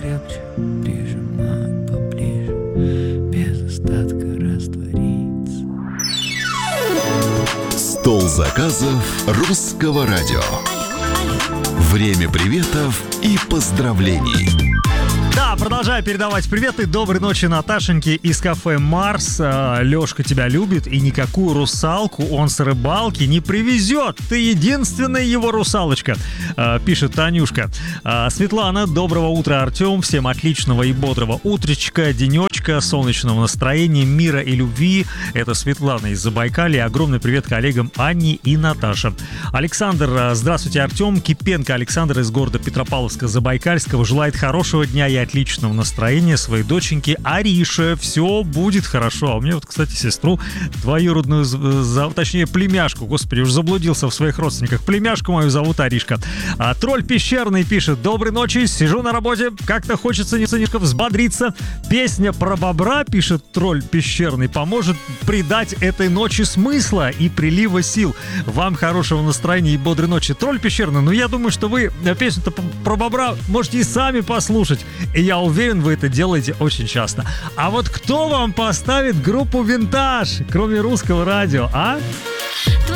крепче, прижимать поближе, без остатка раствориться. Стол заказов русского радио. Время приветов и поздравлений. Да, продолжаю передавать приветы. Доброй ночи, Наташеньке из кафе «Марс». Лёшка тебя любит, и никакую русалку он с рыбалки не привезет. Ты единственная его русалочка, пишет Танюшка. Светлана, доброго утра, Артём. Всем отличного и бодрого утречка, денечка, солнечного настроения, мира и любви. Это Светлана из Забайкалья. Огромный привет коллегам Анне и Наташе. Александр, здравствуйте, Артём. Кипенко Александр из города Петропавловска-Забайкальского желает хорошего дня и отличного настроения своей доченьке Арише. Все будет хорошо. А у меня вот, кстати, сестру двоюродную, точнее, племяшку, господи, уж заблудился в своих родственниках. Племяшку мою зовут Аришка. Тролль Пещерный пишет: доброй ночи, сижу на работе, как-то хочется немножко взбодриться. Песня про бобра, пишет Тролль Пещерный, поможет придать этой ночи смысла и прилива сил. Вам хорошего настроения и бодрой ночи. Тролль Пещерный, ну я думаю, что вы песню-то про бобра можете и сами послушать. И я уверен, вы это делаете очень часто. А вот кто вам поставит группу «Винтаж», кроме русского радио, а?